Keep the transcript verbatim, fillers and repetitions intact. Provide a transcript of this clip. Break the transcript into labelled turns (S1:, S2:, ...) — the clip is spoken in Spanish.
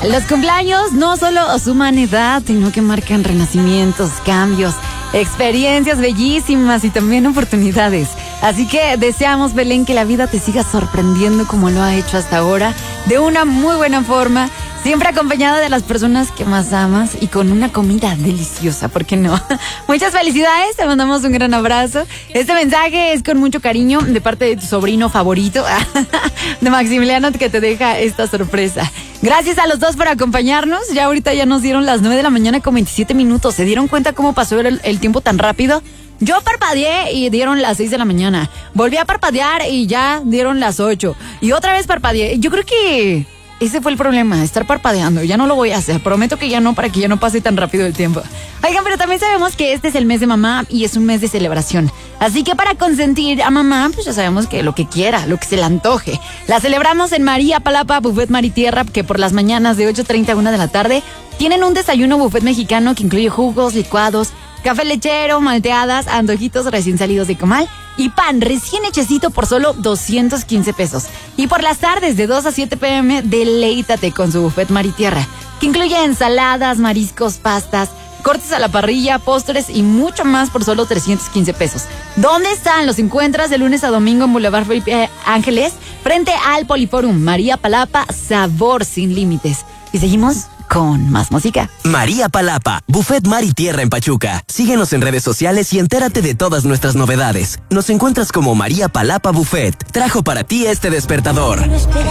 S1: Los cumpleaños no solo suman edad, sino que marcan renacimientos, cambios, experiencias bellísimas y también oportunidades. Así que deseamos, Belén, que la vida te siga sorprendiendo como lo ha hecho hasta ahora, de una muy buena forma, siempre acompañada de las personas que más amas y con una comida deliciosa, ¿por qué no? Muchas felicidades, te mandamos un gran abrazo. Este mensaje es con mucho cariño de parte de tu sobrino favorito, de Maximiliano, que te deja esta sorpresa. Gracias a los dos por acompañarnos. Ya ahorita ya nos dieron las nueve de la mañana con veintisiete minutos. ¿Se dieron cuenta cómo pasó el, el tiempo tan rápido? Yo parpadeé y dieron las seis de la mañana. Volví a parpadear y ya dieron las ocho. Y otra vez parpadeé. Yo creo que ese fue el problema, estar parpadeando. Ya no lo voy a hacer. Prometo que ya no, para que ya no pase tan rápido el tiempo. Oigan, pero también sabemos que este es el mes de mamá y es un mes de celebración. Así que para consentir a mamá, pues ya sabemos que lo que quiera, lo que se le antoje. La celebramos en María Palapa Buffet Mar y Tierra, que por las mañanas de ocho treinta a una de la tarde tienen un desayuno buffet mexicano que incluye jugos, licuados, café lechero, malteadas, antojitos recién salidos de comal y pan recién hechecito por solo doscientos quince pesos. Y por las tardes de dos a siete pm, deleítate con su buffet Mar y Tierra, que incluye ensaladas, mariscos, pastas, cortes a la parrilla, postres y mucho más por solo trescientos quince pesos. ¿Dónde están? Los encuentras de lunes a domingo en Boulevard Felipe Ángeles, frente al Poliforum. María Palapa, sabor sin límites. Y seguimos con más música.
S2: María Palapa, Buffet Mar y Tierra en Pachuca. Síguenos en redes sociales y entérate de todas nuestras novedades. Nos encuentras como María Palapa Buffet. Trajo para ti este despertador.